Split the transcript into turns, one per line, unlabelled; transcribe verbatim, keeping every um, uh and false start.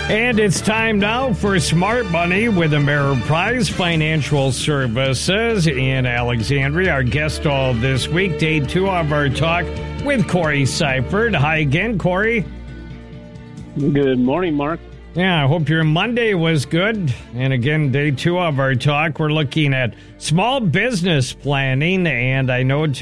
And it's time now for Smart Money with Ameriprise Financial Services in Alexandria. Our guest all this week, day two of our talk with Corey Seifert. Hi again, Corey.
Good morning, Mark.
Yeah, I hope your Monday was good. And again, day two of our talk, we're looking at small business planning. And I know